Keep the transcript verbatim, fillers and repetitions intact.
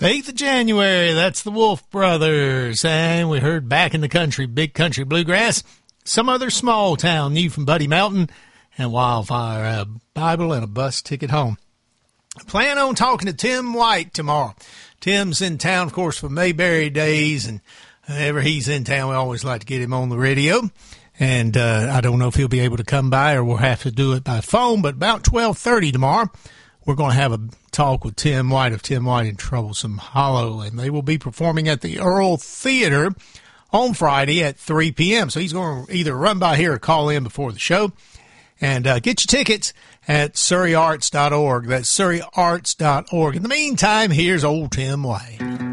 eighth of January, that's the Wolf Brothers. And we heard Back in the Country, Big Country Bluegrass. Some Other Small Town, new from Buddy Melton, and Wildfire, a Bible and a bus ticket home. I plan on talking to Tim White tomorrow. Tim's in town, of course, for Mayberry Days, and whenever he's in town, we always like to get him on the radio. And uh, I don't know if he'll be able to come by or we'll have to do it by phone, but about twelve thirty tomorrow, we're going to have a talk with Tim White of Tim White and Troublesome Hollow, and they will be performing at the Earl Theater on Friday at three p.m. So he's going to either run by here or call in before the show. And uh, get your tickets at surrey arts dot org. That's surrey arts dot org. In the meantime, here's old Tim White.